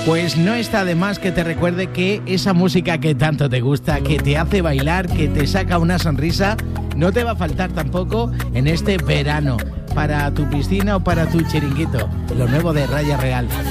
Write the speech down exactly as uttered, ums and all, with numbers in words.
Pues no está de más que te recuerde que esa música que tanto te gusta, que te hace bailar, que te saca una sonrisa, no te va a faltar tampoco en este verano para tu piscina o para tu chiringuito. Lo nuevo de Raya Real.